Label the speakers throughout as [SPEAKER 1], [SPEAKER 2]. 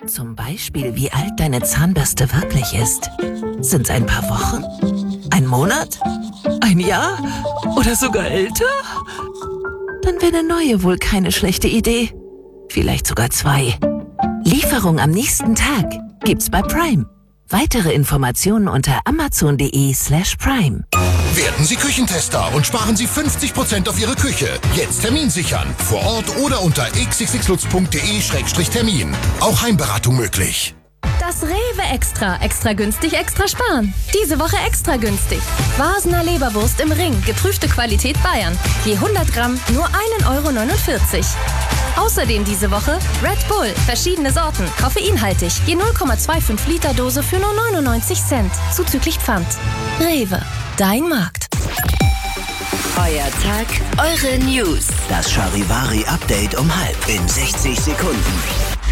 [SPEAKER 1] Zum Beispiel, wie alt deine Zahnbürste wirklich ist. Sind's ein paar Wochen? Ein Monat? Ein Jahr? Oder sogar älter? Dann wäre eine neue wohl keine schlechte Idee. Vielleicht sogar 2. Lieferung am nächsten Tag gibt's bei Prime. Weitere Informationen unter amazon.de/prime.
[SPEAKER 2] Werden Sie Küchentester und sparen Sie 50% auf Ihre Küche. Jetzt Termin sichern. Vor Ort oder unter xxxlutz.de/termin. Auch Heimberatung möglich.
[SPEAKER 3] Das Rewe Extra. Extra günstig, extra sparen. Diese Woche extra günstig. Vasener Leberwurst im Ring. Geprüfte Qualität Bayern. Je 100 Gramm nur 1,49 €. Außerdem diese Woche Red Bull. Verschiedene Sorten. Koffeinhaltig. Je 0,25 Liter Dose für nur 99 Cent. Zuzüglich Pfand. Rewe. Dein Markt.
[SPEAKER 4] Euer Tag, eure News.
[SPEAKER 5] Das Charivari-Update um 12 in 60 Sekunden.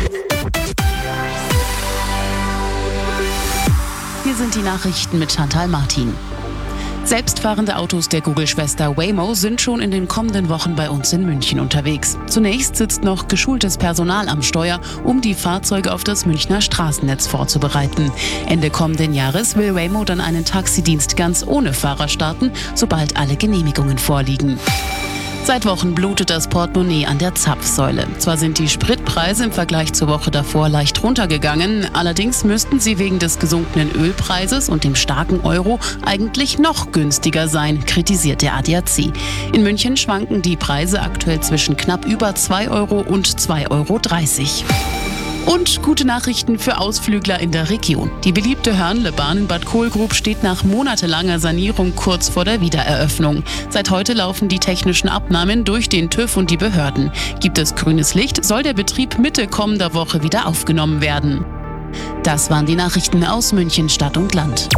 [SPEAKER 6] Hier sind die Nachrichten mit Chantal Martin. Selbstfahrende Autos der Google-Schwester Waymo sind schon in den kommenden Wochen bei uns in München unterwegs. Zunächst sitzt noch geschultes Personal am Steuer, um die Fahrzeuge auf das Münchner Straßennetz vorzubereiten. Ende kommenden Jahres will Waymo dann einen Taxidienst ganz ohne Fahrer starten, sobald alle Genehmigungen vorliegen. Seit Wochen blutet das Portemonnaie an der Zapfsäule. Zwar sind die Spritpreise im Vergleich zur Woche davor leicht runtergegangen, allerdings müssten sie wegen des gesunkenen Ölpreises und dem starken Euro eigentlich noch günstiger sein, kritisiert der ADAC. In München schwanken die Preise aktuell zwischen knapp über 2 € und 2,30 €. Und gute Nachrichten für Ausflügler in der Region. Die beliebte Hörnle-Bahn in Bad Kohlgrub steht nach monatelanger Sanierung kurz vor der Wiedereröffnung. Seit heute laufen die technischen Abnahmen durch den TÜV und die Behörden. Gibt es grünes Licht, soll der Betrieb Mitte kommender Woche wieder aufgenommen werden. Das waren die Nachrichten aus München, Stadt und Land.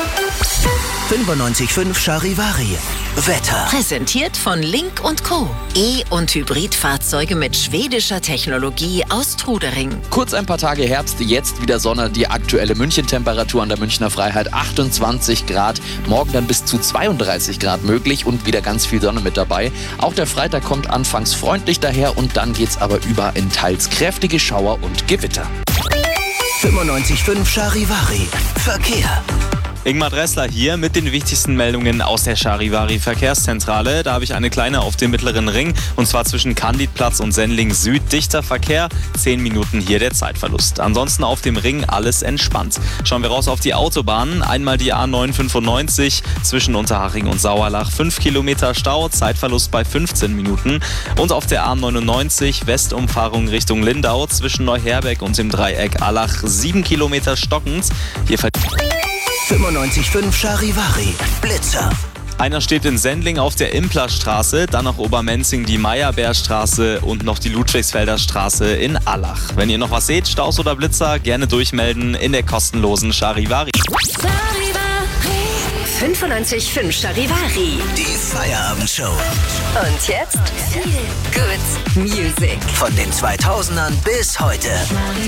[SPEAKER 5] 95.5 Charivari. Wetter.
[SPEAKER 4] Präsentiert von Link & Co. E- und Hybridfahrzeuge mit schwedischer Technologie aus Trudering.
[SPEAKER 7] Kurz ein paar Tage Herbst, jetzt wieder Sonne. Die aktuelle München-Temperatur an der Münchner Freiheit 28 Grad. Morgen dann bis zu 32 Grad möglich und wieder ganz viel Sonne mit dabei. Auch der Freitag kommt anfangs freundlich daher und dann geht's aber über in teils kräftige Schauer und Gewitter.
[SPEAKER 5] 95.5 Charivari. Verkehr.
[SPEAKER 8] Ingmar Dressler hier mit den wichtigsten Meldungen aus der Charivari Verkehrszentrale. Da habe ich eine kleine auf dem Mittleren Ring und zwar zwischen Candidplatz und Sendling Süd. Dichter Verkehr, 10 Minuten hier der Zeitverlust. Ansonsten auf dem Ring alles entspannt. Schauen wir raus auf die Autobahnen. Einmal die A995 zwischen Unterhaching und Sauerlach. 5 Kilometer Stau, Zeitverlust bei 15 Minuten. Und auf der A99 Westumfahrung Richtung Lindau zwischen Neuherberg und dem Dreieck Allach. 7 Kilometer stockend. Hier
[SPEAKER 5] 95.5 Charivari. Blitzer.
[SPEAKER 8] Einer steht in Sendling auf der Implerstraße, dann nach Obermenzing die Meyerbeerstraße und noch die Ludwigsfelder Straße in Allach. Wenn ihr noch was seht, Staus oder Blitzer, gerne durchmelden in der kostenlosen Charivari.
[SPEAKER 4] 95.5 Charivari.
[SPEAKER 5] Die Feierabendshow.
[SPEAKER 4] Und jetzt Good Music.
[SPEAKER 5] Von den 2000ern bis heute.